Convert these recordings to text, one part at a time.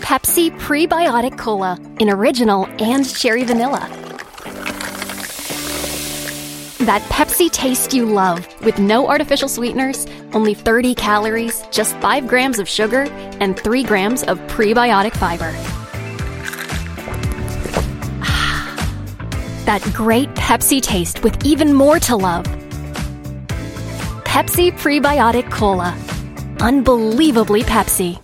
Pepsi Prebiotic Cola in original and cherry vanilla. That Pepsi taste you love, with no artificial sweeteners, only 30 calories, just 5 grams of sugar, and 3 grams of prebiotic fiber. That great Pepsi taste with even more to love. Pepsi Prebiotic Cola. Unbelievably Pepsi.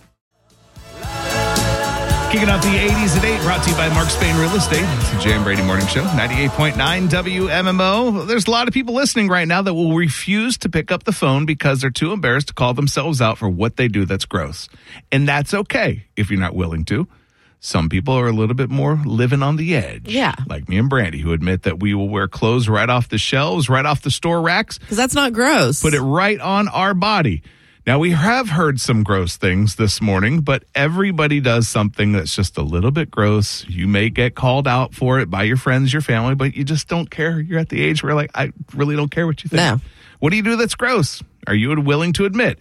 Kicking off the 80s at 8, brought to you by Mark Spain Real Estate. It's the Jay and Brady Morning Show, 98.9 WMMO. There's a lot of people listening right now that will refuse to pick up the phone because they're too embarrassed to call themselves out for what they do that's gross. And that's okay if you're not willing to. Some people are a little bit more living on the edge. Yeah. Like me and Brandy, who admit that we will wear clothes right off the shelves, right off the store racks. Because that's not gross. Put it right on our body. Now, we have heard some gross things this morning, but everybody does something that's just a little bit gross. You may get called out for it by your friends, your family, but you just don't care. You're at the age where, like, I really don't care what you think. No. What do you do that's gross? Are you willing to admit?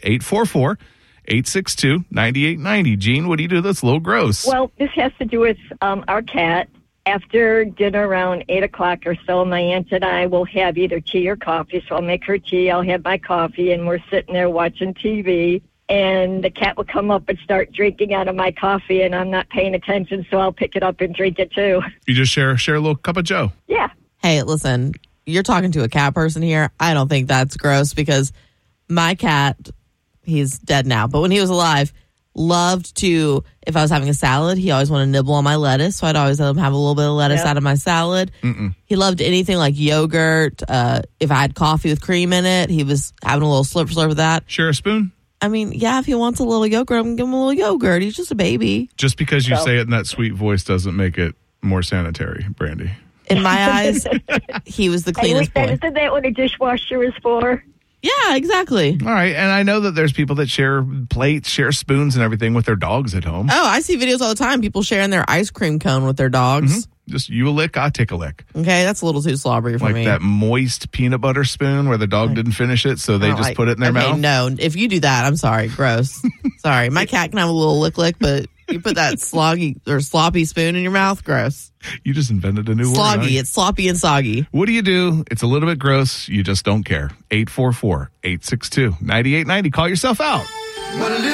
844-862-9890. Gene, what do you do that's a little gross? Well, this has to do with our cat. After dinner around 8 o'clock or so, my aunt and I will have either tea or coffee. So I'll make her tea, I'll have my coffee, and we're sitting there watching TV. And the cat will come up and start drinking out of my coffee, and I'm not paying attention, so I'll pick it up and drink it too. You just share a little cup of Joe. Yeah. Hey, listen, you're talking to a cat person here. I don't think that's gross because my cat, he's dead now, but when he was alive, loved to, if I was having a salad, he always wanted to nibble on my lettuce, so I'd always let him have a little bit of lettuce out of my salad. He loved anything like yogurt. If I had coffee with cream in it, he was having a little slurp of that. Share a spoon? I mean, yeah, if he wants a little yogurt, I'm going to give him a little yogurt. He's just a baby. Just because you say it in that sweet voice doesn't make it more sanitary, Brandy. In my eyes, he was the cleanest boy. Isn't that what a dishwasher is for? Yeah, exactly. All right, and I know that there's people that share plates, share spoons and everything with their dogs at home. Oh, I see videos all the time. People sharing their ice cream cone with their dogs. Just you a lick, I take a lick. Okay, that's a little too slobbery for me. Like that moist peanut butter spoon where the dog didn't finish it, so they just put it in their mouth? No, if you do that, I'm sorry. Gross. Sorry. My cat can have a little lick, but you put that sloggy or sloppy spoon in your mouth, gross. You just invented a new word. Sloggy. It's sloppy and soggy. What do you do? It's a little bit gross. You just don't care. 844-862-9890. Call yourself out.